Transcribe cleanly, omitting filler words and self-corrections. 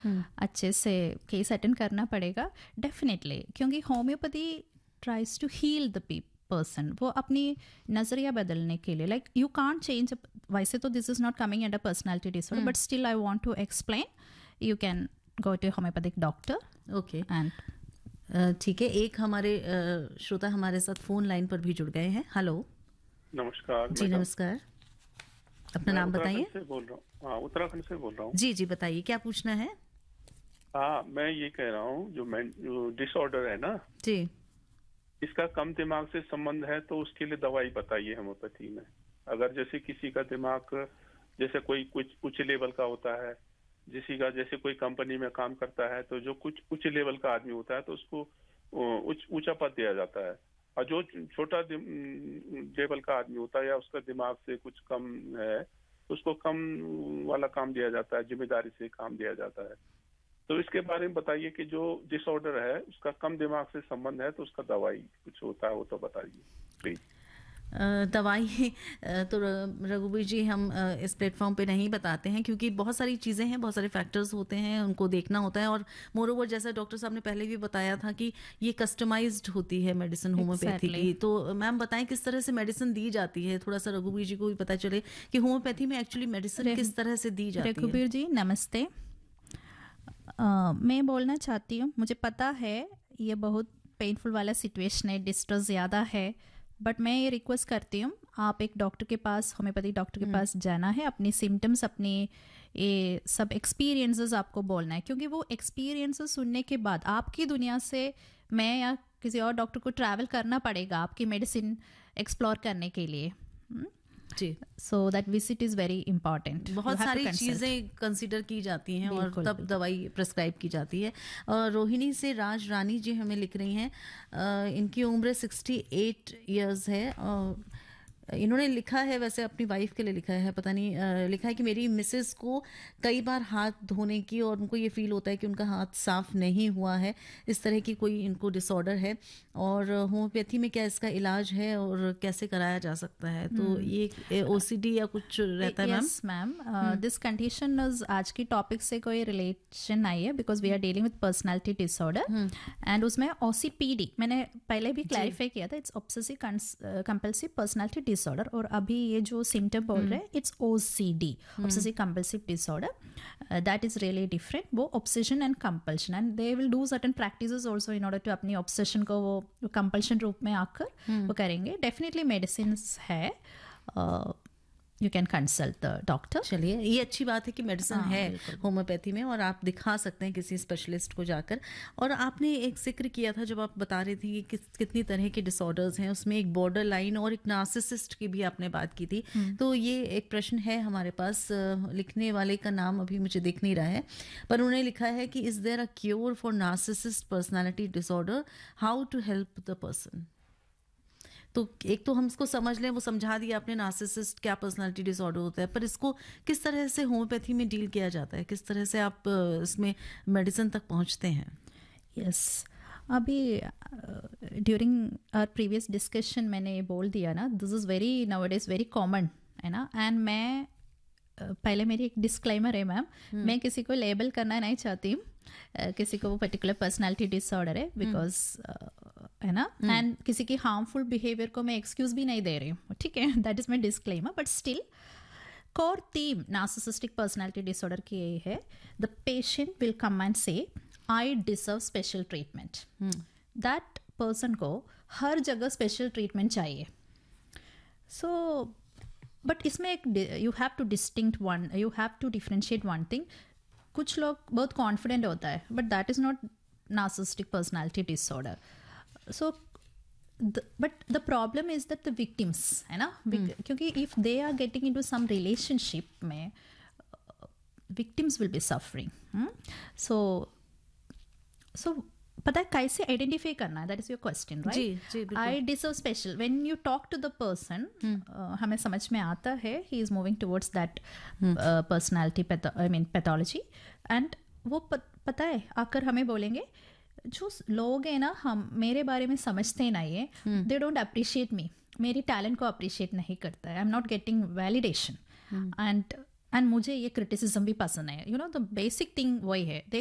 अच्छे से case attend करना पड़ेगा डेफिनेटली, क्योंकि homeopathy tries to heal the person, वो अपनी नज़रिया बदलने के लिए, लाइक यू कांट चेंज, वैसे तो this is not coming under personality disorder, but still I want to explain, you can go to homeopathic doctor. Okay, and ठीक है, एक हमारे श्रोता हमारे साथ फोन लाइन पर भी जुड़ गए हैं। हेलो, नमस्कार जी मैडम। नमस्कार, अपना नाम बताइए। उत्तराखंड से बोल रहा हूँ। हाँ, उत्तराखंड से बोल रहा हूँ। जी जी बताइए, क्या पूछना है? हाँ, मैं ये कह रहा हूँ जो डिसऑर्डर है ना, जी, इसका कम दिमाग से संबंध है, तो उसके लिए दवाई बताइए होम्योपैथी में। अगर जैसे किसी का दिमाग जैसे कोई कुछ उच्च लेवल का होता है, किसी का जैसे कोई कंपनी में काम करता है, तो जो कुछ उच्च लेवल का आदमी होता है तो उसको ऊंचा पद दिया जाता है, और जो छोटा लेवल का आदमी होता है या उसका दिमाग से कुछ कम है, उसको कम वाला काम दिया जाता है, जिम्मेदारी से काम दिया जाता है। तो इसके बारे में बताइए कि जो डिसऑर्डर है उसका कम दिमाग से संबंध है, तो उसका दवाई कुछ होता है वो तो बताइए प्लीज। दवाई तो रघुवीर जी हम इस प्लेटफॉर्म पे नहीं बताते हैं, क्योंकि बहुत सारी चीज़ें हैं, बहुत सारे फैक्टर्स होते हैं, उनको देखना होता है। और मोरोवर, जैसा डॉक्टर साहब ने पहले भी बताया था कि ये कस्टमाइज्ड होती है मेडिसिन होम्योपैथी की। तो मैम बताएं किस तरह से मेडिसिन दी जाती है, थोड़ा सा रघुवीर जी को भी पता चले कि होम्योपैथी में एक्चुअली मेडिसिन किस तरह से दी जाती है। रघुवीर जी नमस्ते। मैं बोलना चाहती हूँ, मुझे पता है ये बहुत पेनफुल वाला सिचुएशन है, डिस्ट्रेस ज़्यादा है, बट मैं ये रिक्वेस्ट करती हूँ, आप एक डॉक्टर के पास, होम्योपैथिक डॉक्टर के पास जाना है, अपनी सिम्टम्स, अपनी ये सब एक्सपीरियंसेस आपको बोलना है, क्योंकि वो एक्सपीरियंसेस सुनने के बाद आपकी दुनिया से मैं या किसी और डॉक्टर को ट्रैवल करना पड़ेगा आपकी मेडिसिन एक्सप्लोर करने के लिए। जी, so that visit is very important. बहुत सारी चीज़ें कंसिडर की जाती हैं और तब दवाई प्रिस्क्राइब की जाती है। और रोहिणी से राज रानी जी हमें लिख रही हैं, इनकी उम्र 68 इयर्स है, और इन्होंने लिखा है, वैसे अपनी वाइफ के लिए लिखा है, पता नहीं, लिखा है कि मेरी मिसेस को कई बार हाथ धोने की और उनको ये फील होता है कि उनका हाथ साफ नहीं हुआ है, इस तरह की कोई इनको डिसऑर्डर है, और होम्योपैथी में क्या इसका इलाज है और कैसे कराया जा सकता है? तो ये ओसीडी या कुछ रहता है ma'am? Yes ma'am, this condition is, आज की टॉपिक से कोई रिलेशन नहीं है, because we are dealing with personality disorder, and उसमें ओसीपीडी मैंने पहले भी क्लैरिफाई किया था, it's obsessive compulsive personality disorder, और अभी ये जो सिम्टम बोल रहे हैं it's OCD, obsessive compulsive disorder, that is really different. वो obsession and compulsion, and they will do certain practices also in order to अपनी ऑब्सेशन को वो कंपल्शन रूप में आकर वो करेंगे। डेफिनेटली मेडिसिन है, you can consult the doctor. चलिए, ये अच्छी बात है कि मेडिसिन है होम्योपैथी में, और आप दिखा सकते हैं किसी स्पेशलिस्ट को जाकर। और आपने एक जिक्र किया था जब आप बता रही थी कि कितनी तरह के डिसऑर्डर्स हैं, उसमें एक बॉर्डर लाइन और एक नार्सिसिस्ट की भी आपने बात की थी। तो ये एक प्रश्न है हमारे पास, लिखने वाले का नाम अभी मुझे दिख नहीं रहा है, पर उन्होंने लिखा है कि is there a cure for narcissist personality disorder, how to help the person? तो एक तो हम इसको समझ लें, वो समझा दिया आपने नार्सिसिस्ट क्या पर्सनालिटी डिसऑर्डर होता है, पर इसको किस तरह से होम्योपैथी में डील किया जाता है, किस तरह से आप इसमें मेडिसिन तक पहुंचते हैं? यस, अभी ड्यूरिंग आवर प्रीवियस डिस्कशन मैंने ये बोल दिया ना, this is very nowadays very common है ना, एंड मैं पहले मेरी एक डिस्क्लेमर है मैम, मैं किसी को लेबल करना नहीं चाहती हूँ, किसी को वो पर्टिकुलर पर्सनालिटी डिसऑर्डर है, बिकॉज है ना, एंड किसी की हार्मफुल बिहेवियर को मैं एक्सक्यूज भी नहीं दे रही हूँ, ठीक है, that is my disclaimer. But still core theme narcissistic personality disorder की यही है, the patient will come and से I deserve special treatment. That person को हर जगह स्पेशल ट्रीटमेंट चाहिए। सो बट इसमें एक you have two distinct one, you have to differentiate one thing. कुछ लोग बहुत कॉन्फिडेंट होता है, but that is not narcissistic personality disorder. So but the problem is that the victims है ना, क्योंकि if they are getting into some relationship में, victims will be suffering. सो पता है कैसे आइडेंटिफाई करना है, that is your question right? I deserve special, when you talk to the person, हमें समझ में आता है he is moving towards that personality I mean pathology, and वो पता है आकर हमें बोलेंगे, जो लोग हैं ना, हम मेरे बारे में समझते नहीं है, दे डोंट अप्रिशिएट मी, मेरी टैलेंट को अप्रिशिएट नहीं करता है, I am not getting validation, and and मुझे ये क्रिटिसिज्म भी पसंद है, द बेसिक थिंग वही है।